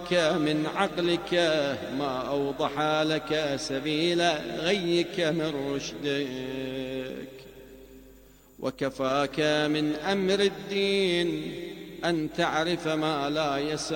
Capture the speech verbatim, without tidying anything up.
كفاك من عقلك ما أوضح لك سبيل غيك من رشدك، وكفاك من أمر الدين أن تعرف ما لا يسع